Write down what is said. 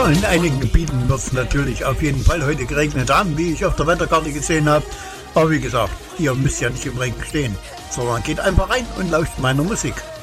Ja, in einigen Gebieten wird es natürlich auf jeden Fall heute geregnet haben, wie ich auf der Wetterkarte gesehen habe. Aber wie gesagt, ihr müsst ja nicht im Regen stehen, sondern geht einfach rein und lauscht meiner Musik.